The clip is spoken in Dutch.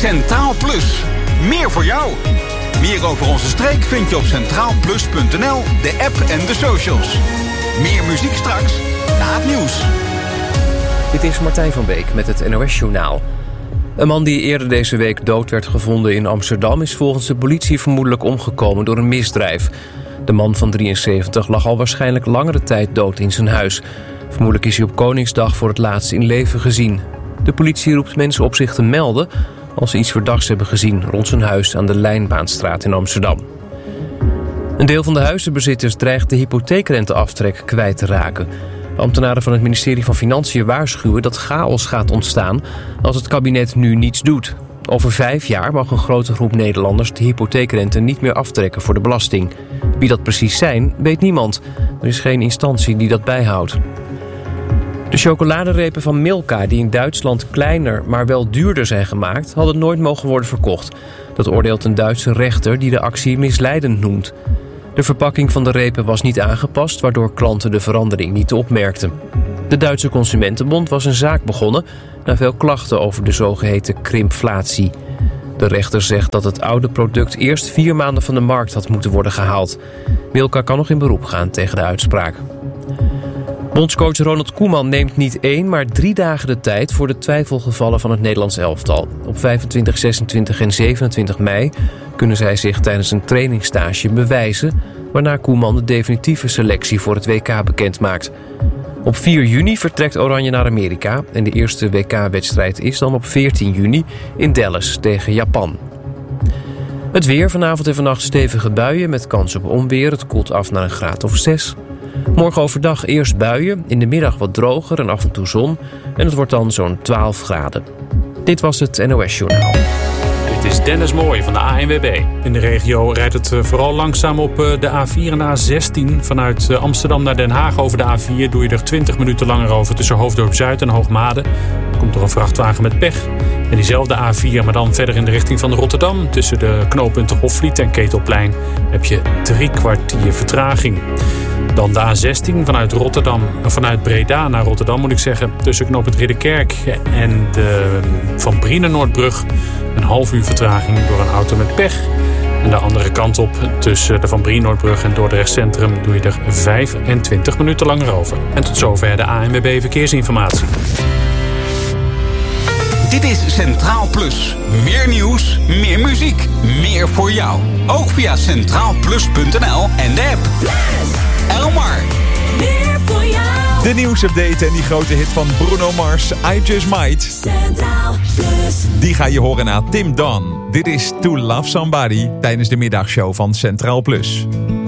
Centraal Plus. Meer voor jou. Meer over onze streek vind je op centraalplus.nl, de app en de socials. Meer muziek straks, na het nieuws. Dit is Martijn van Beek met het NOS-journaal. Een man die eerder deze week dood werd gevonden in Amsterdam is volgens de politie vermoedelijk omgekomen door een misdrijf. De man van 73 lag al waarschijnlijk langere tijd dood in zijn huis. Vermoedelijk is hij op Koningsdag voor het laatst in leven gezien. De politie roept mensen op zich te melden als ze iets verdachts hebben gezien rond zijn huis aan de Lijnbaanstraat in Amsterdam. Een deel van de huizenbezitters dreigt de hypotheekrenteaftrek kwijt te raken. Ambtenaren van het ministerie van Financiën waarschuwen dat chaos gaat ontstaan als het kabinet nu niets doet. Over 5 jaar mag een grote groep Nederlanders de hypotheekrente niet meer aftrekken voor de belasting. Wie dat precies zijn, weet niemand. Er is geen instantie die dat bijhoudt. De chocoladerepen van Milka, die in Duitsland kleiner, maar wel duurder zijn gemaakt, hadden nooit mogen worden verkocht. Dat oordeelt een Duitse rechter die de actie misleidend noemt. De verpakking van de repen was niet aangepast, waardoor klanten de verandering niet opmerkten. De Duitse Consumentenbond was een zaak begonnen na veel klachten over de zogeheten krimpflatie. De rechter zegt dat het oude product eerst 4 maanden van de markt had moeten worden gehaald. Milka kan nog in beroep gaan tegen de uitspraak. Bondscoach Ronald Koeman neemt niet 1, maar 3 dagen de tijd voor de twijfelgevallen van het Nederlands elftal. Op 25, 26 en 27 mei kunnen zij zich tijdens een trainingsstage bewijzen, waarna Koeman de definitieve selectie voor het WK bekendmaakt. Op 4 juni vertrekt Oranje naar Amerika en de eerste WK-wedstrijd is dan op 14 juni in Dallas tegen Japan. Het weer, vanavond en vannacht stevige buien met kans op onweer. Het koelt af naar een graad of 6. Morgen overdag eerst buien, in de middag wat droger en af en toe zon. En het wordt dan zo'n 12 graden. Dit was het NOS-journaal. Dit is Dennis Mooij van de ANWB. In de regio rijdt het vooral langzaam op de A4 en de A16. Vanuit Amsterdam naar Den Haag over de A4 doe je er 20 minuten langer over tussen Hoofddorp Zuid en Hoogmade. Komt er een vrachtwagen met pech. En diezelfde A4, maar dan verder in de richting van Rotterdam. Tussen de knooppunten Hofvliet en Ketelplein heb je 3 kwartier vertraging. Dan de A16 vanuit Breda naar Rotterdam moet ik zeggen. Tussen knooppunt Ridderkerk en de Van Brienenoordbrug een half uur vertraging door een auto met pech. En de andere kant op tussen de Van Brienenoordbrug en Dordrecht Centrum doe je er 25 minuten langer over. En tot zover de ANWB Verkeersinformatie. Dit is Centraal Plus. Meer nieuws, meer muziek, meer voor jou. Ook via centraalplus.nl en de app. Elmar. Meer voor jou. De nieuwsupdate en die grote hit van Bruno Mars, I Just Might. Centraal Plus. Die ga je horen na Tim Don. Dit is To Love Somebody tijdens de middagshow van Centraal Plus.